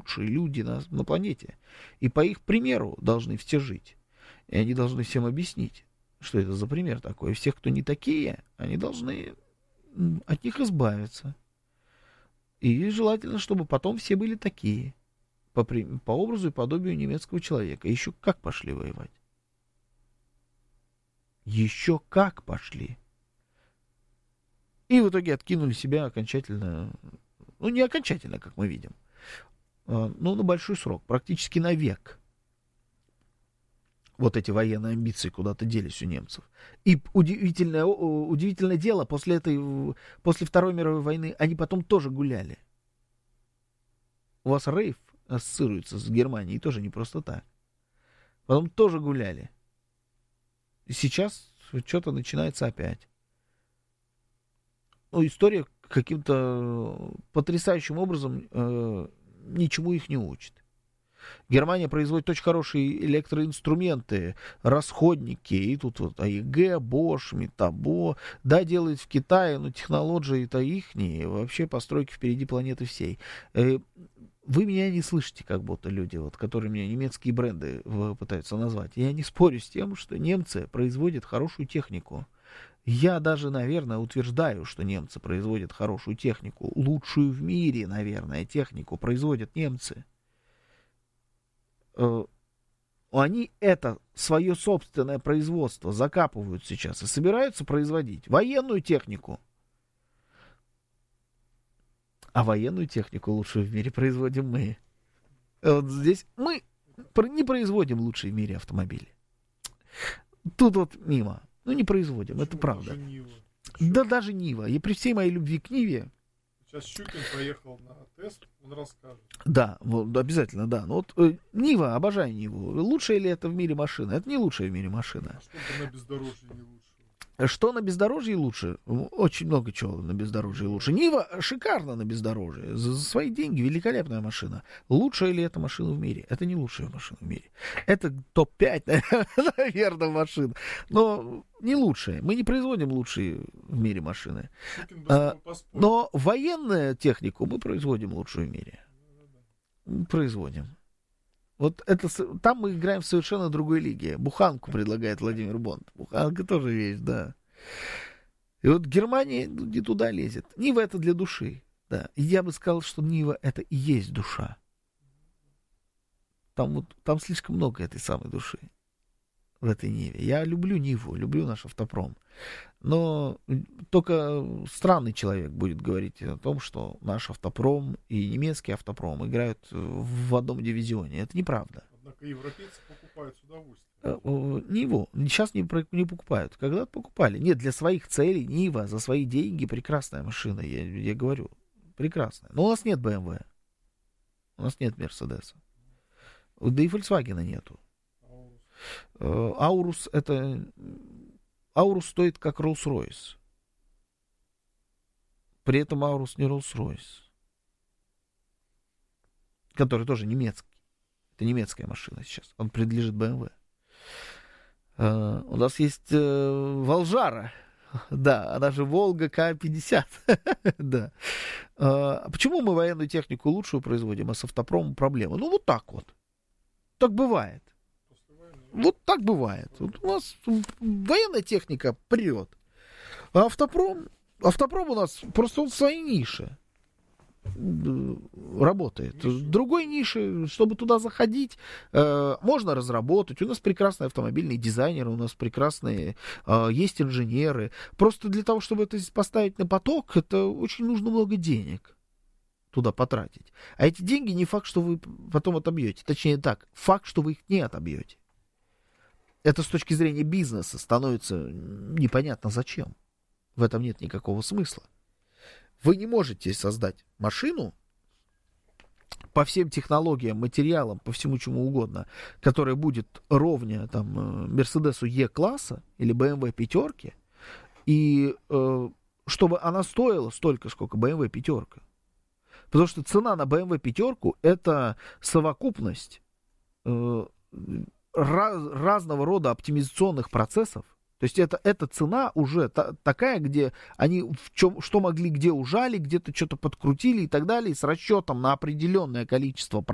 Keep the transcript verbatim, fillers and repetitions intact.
лучшие люди на, на планете. И по их примеру должны все жить. И они должны всем объяснить, что это за пример такой. И всех, кто не такие, они должны от них избавиться. И желательно, чтобы потом все были такие. По, по образу и подобию немецкого человека. Еще как пошли воевать. Еще как пошли. И в итоге откинули себя окончательно. Ну, не окончательно, как мы видим. Но на большой срок. Практически на век. Вот эти военные амбиции куда-то делись у немцев. И удивительное, удивительное дело, после этой, после Второй мировой войны они потом тоже гуляли. У вас рейв ассоциируется с Германией тоже не просто так. Потом тоже гуляли. И сейчас что-то начинается опять. Ну, история каким-то потрясающим образом э, ничему их не учит. Германия производит очень хорошие электроинструменты, расходники, и тут вот а е гэ, Bosch, Metabo, да, делает в Китае, но технологии-то ихние, вообще постройки впереди планеты всей. Вы меня не слышите, как будто люди, вот, которые мне немецкие бренды пытаются назвать. Я не спорю с тем, что немцы производят хорошую технику. Я даже, наверное, утверждаю, что немцы производят хорошую технику. Лучшую в мире, наверное, технику производят немцы. Они это свое собственное производство закапывают сейчас и собираются производить военную технику. А военную технику лучшую в мире производим мы. Вот здесь мы не производим лучшие в мире автомобили. Тут вот мимо. Ну, не производим, почему? Это правда. Даже Нива. Да даже Нива. И при всей моей любви к Ниве. Сейчас Щукин поехал на тест, он расскажет. Да, вот, обязательно, да. Ну, вот, э, Нива, обожаю Ниву. Лучшая ли это в мире машина? Это не лучшая в мире машина. А что на бездорожье не лучше? Что на бездорожье лучше? Очень много чего на бездорожье лучше. Нива шикарно на бездорожье. За, за свои деньги великолепная машина. Лучшая ли это машина в мире? Это не лучшая машина в мире. Это топ пять, наверное, машин. Но не лучшая. Мы не производим лучшие в мире машины. А, но военную технику мы производим лучшую в мире. Производим. Вот это, там мы играем в совершенно другой лиге. Буханку предлагает Владимир Бонд. Буханка тоже вещь, да. И вот Германия не туда лезет. Нива это для души. Да. И я бы сказал, что Нива это и есть душа. Там, вот, там слишком много этой самой души в этой Ниве. Я люблю Ниву, люблю наш автопром. Но только странный человек будет говорить о том, что наш автопром и немецкий автопром играют в одном дивизионе. Это неправда. Однако европейцы покупают с удовольствием. Ниву сейчас не, не покупают. Когда-то покупали. Нет, для своих целей Нива за свои деньги прекрасная машина, я, я говорю. Прекрасная. Но у нас нет бэ эм вэ. У нас нет Мерседеса. Да и Volkswagen нету. Аурус это... Аурус стоит как Rolls-Royce. При этом Аурус не Rolls-Royce. Который тоже немецкий. Это немецкая машина сейчас. Он принадлежит бэ эм вэ. Uh, у нас есть uh, Волжара. Да, она же Волга ка пятьдесят. Да. Uh, почему мы военную технику лучшую производим, а с автопромом проблема? Ну, вот так вот. Так бывает. Вот так бывает. Вот у нас военная техника прет. А автопром, автопром у нас просто он в своей нише работает. Другой ниши, чтобы туда заходить, э, можно разработать. У нас прекрасные автомобильные дизайнеры, у нас прекрасные э, есть инженеры. Просто для того, чтобы это поставить на поток, это очень нужно много денег туда потратить. А эти деньги не факт, что вы потом отобьете. Точнее так, факт, что вы их не отобьете. Это с точки зрения бизнеса становится непонятно зачем. В этом нет никакого смысла. Вы не можете создать машину по всем технологиям, материалам, по всему чему угодно, которая будет ровня там Мерседесу Е-класса или бэ эм вэ пятерки, и э, чтобы она стоила столько, сколько бэ эм вэ пятерка. Потому что цена на бэ эм вэ пятерку это совокупность э, раз, разного рода оптимизационных процессов. То есть это, эта цена уже та, такая, где они в чем, что могли, где ужали, где-то что-то подкрутили и так далее, и с расчетом на определенное количество